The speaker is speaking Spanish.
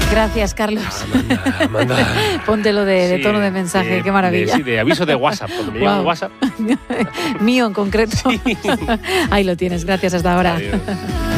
Gracias, Carlos. Manda. Póntelo de tono de mensaje, qué maravilla. De aviso de WhatsApp, cuando me llama WhatsApp. Mío en concreto. Sí. Ahí lo tienes, gracias, hasta ahora. Adiós.